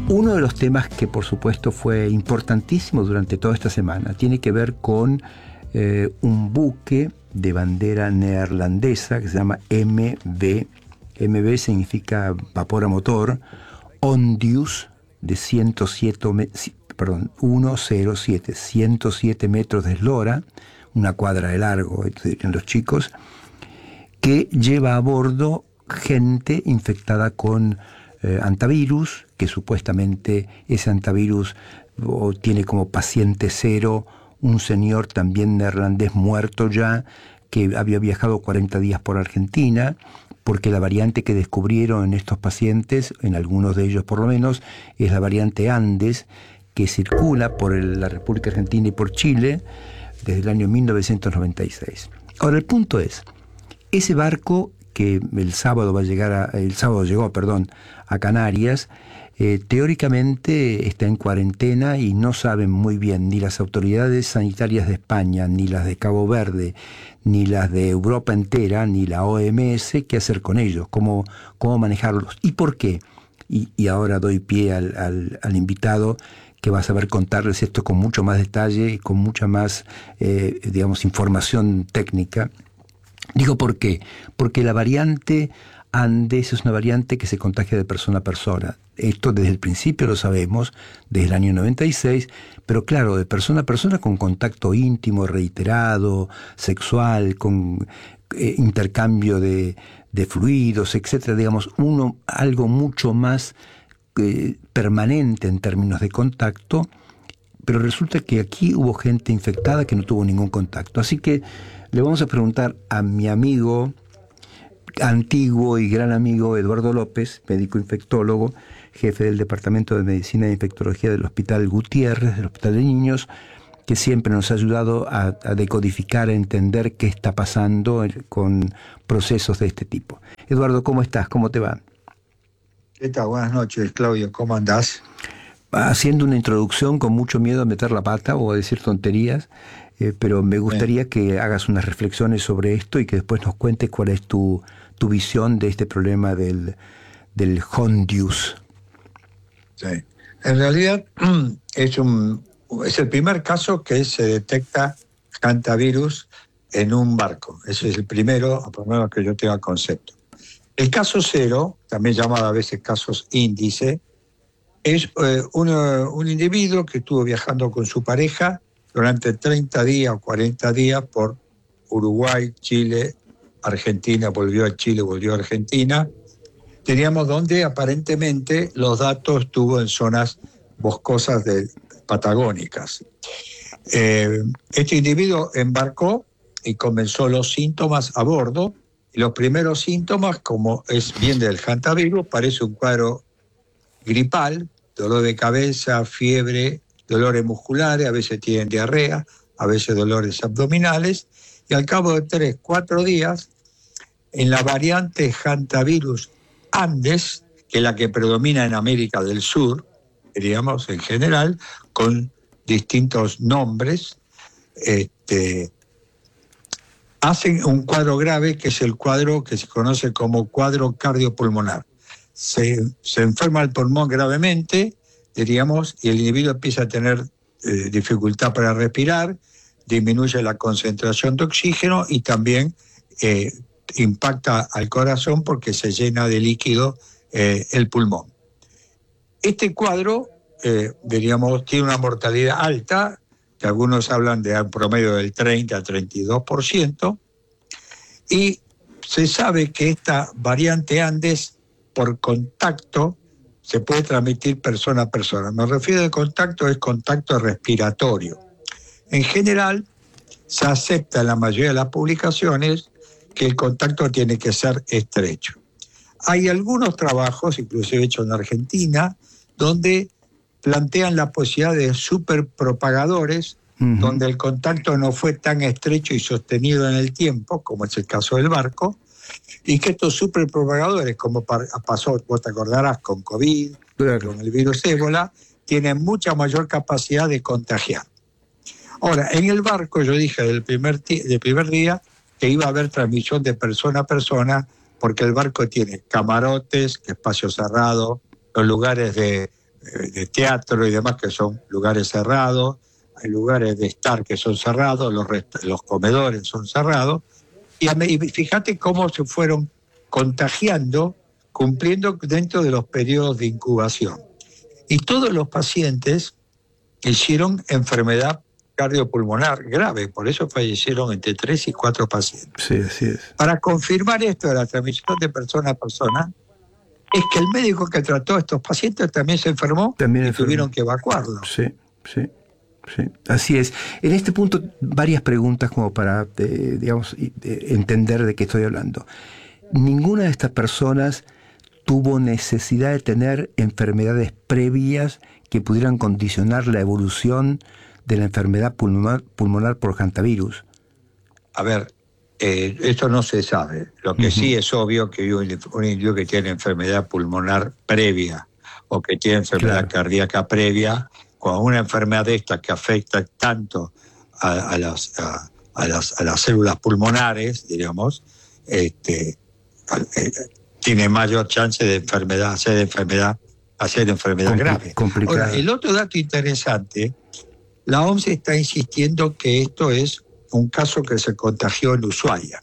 Uno de los temas que por supuesto fue importantísimo durante toda esta semana tiene que ver con un buque de bandera neerlandesa que se llama MV. MV significa vapor a motor. Ondius, de 107 metros de eslora, una cuadra de largo, dirían los chicos, que lleva a bordo gente infectada con antivirus, que supuestamente ese antivirus tiene como paciente cero un señor también neerlandés muerto ya, que había viajado 40 días por Argentina, porque la variante que descubrieron en estos pacientes, en algunos de ellos por lo menos, es la variante Andes, que circula por la República Argentina y por Chile desde el año 1996. Ahora, el punto es, ese barco que el sábado llegó a Canarias, teóricamente está en cuarentena y no saben muy bien ni las autoridades sanitarias de España, ni las de Cabo Verde, ni las de Europa entera, ni la OMS, qué hacer con ellos, cómo manejarlos y por qué. Y ahora doy pie al invitado que va a saber contarles esto con mucho más detalle y con mucha más, información técnica. Digo, ¿por qué? Porque la variante Andes es una variante que se contagia de persona a persona. Esto desde el principio lo sabemos, desde el año 96, pero claro, de persona a persona con contacto íntimo, reiterado, sexual, con intercambio de fluidos, etcétera, digamos, algo mucho más permanente en términos de contacto, pero resulta que aquí hubo gente infectada que no tuvo ningún contacto. Así que le vamos a preguntar a mi amigo, antiguo y gran amigo Eduardo López, médico infectólogo, jefe del Departamento de Medicina e Infectología del Hospital Gutiérrez, del Hospital de Niños, que siempre nos ha ayudado a decodificar, a entender qué está pasando con procesos de este tipo. Eduardo, ¿cómo estás? ¿Cómo te va? ¿Qué tal? Buenas noches, Claudio. ¿Cómo andás? Haciendo una introducción con mucho miedo a meter la pata o a decir tonterías, pero me gustaría que hagas unas reflexiones sobre esto y que después nos cuentes cuál es tu visión de este problema del Hondius. Sí. En realidad es el primer caso que se detecta hantavirus en un barco. Ese es el primero, por lo menos que yo tenga concepto. El caso cero, también llamado a veces casos índice, es un individuo que estuvo viajando con su pareja durante 30 días o 40 días por Uruguay, Chile, Argentina, volvió a Chile, volvió a Argentina. Teníamos donde aparentemente los datos estuvo en zonas boscosas patagónicas. Este individuo embarcó y comenzó los síntomas a bordo. Y los primeros síntomas, como es bien del hantavirus, parece un cuadro gripal, dolor de cabeza, fiebre, dolores musculares, a veces tienen diarrea, a veces dolores abdominales, y al cabo de 3-4 días, en la variante hantavirus Andes, que es la que predomina en América del Sur, diríamos en general, con distintos nombres, hacen un cuadro grave, que es el cuadro que se conoce como cuadro cardiopulmonar. Se enferma el pulmón gravemente, diríamos, y el individuo empieza a tener dificultad para respirar, disminuye la concentración de oxígeno y también impacta al corazón porque se llena de líquido el pulmón. Este cuadro, diríamos, tiene una mortalidad alta, que algunos hablan de un promedio del 30-32%, y se sabe que esta variante Andes, por contacto, se puede transmitir persona a persona. Me refiero al contacto, es contacto respiratorio. En general, se acepta en la mayoría de las publicaciones que el contacto tiene que ser estrecho. Hay algunos trabajos, inclusive hechos en Argentina, donde plantean la posibilidad de superpropagadores, donde el contacto no fue tan estrecho y sostenido en el tiempo, como es el caso del barco, y que estos superpropagadores, como pasó, vos te acordarás, con COVID, claro, con el virus ébola, tienen mucha mayor capacidad de contagiar. Ahora, en el barco yo dije del primer día que iba a haber transmisión de persona a persona, porque el barco tiene camarotes, espacio cerrado, los lugares de de teatro y demás, que son lugares cerrados, hay lugares de estar que son cerrados, los comedores son cerrados, y fíjate cómo se fueron contagiando, cumpliendo dentro de los periodos de incubación. Y todos los pacientes hicieron enfermedad cardiopulmonar grave, por eso fallecieron entre 3 y 4 pacientes. Sí, así es. Para confirmar esto de la transmisión de persona a persona, es que el médico que trató a estos pacientes también se enfermó y tuvieron que evacuarlo. Sí, sí, sí, así es. En este punto, varias preguntas como para, digamos, entender de qué estoy hablando. Ninguna de estas personas tuvo necesidad de tener enfermedades previas que pudieran condicionar la evolución de la enfermedad pulmonar por hantavirus. A ver, esto no se sabe. Lo que sí es obvio que un individuo que tiene enfermedad pulmonar previa o que tiene enfermedad cardíaca previa, con una enfermedad de esta que afecta tanto a las células pulmonares, digamos, tiene mayor chance de hacer enfermedad grave. Ahora, el otro dato interesante, la OMS está insistiendo que esto es un caso que se contagió en Ushuaia.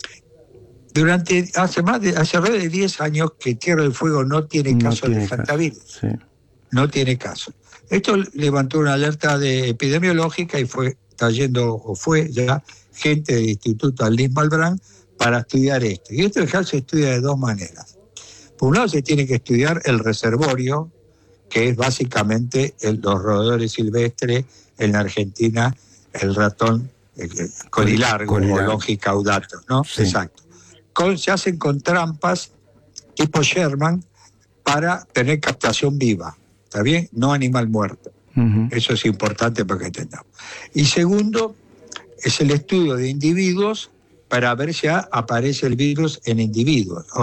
Hace alrededor de 10 años que Tierra del Fuego no tiene caso de hantavirus. Sí. No tiene caso. Esto levantó una alerta epidemiológica y fue ya gente del Instituto Alís Malbrán para estudiar esto. Y esto se estudia de dos maneras. Por un lado se tiene que estudiar el reservorio, que es básicamente los roedores silvestres, en la Argentina el ratón colilargo o longicaudato, ¿no? Sí. Exacto. Se hacen con trampas tipo Sherman para tener captación viva, ¿está bien? No animal muerto. Eso es importante para que entendamos. Y segundo, es el estudio de individuos para ver si aparece el virus en individuos.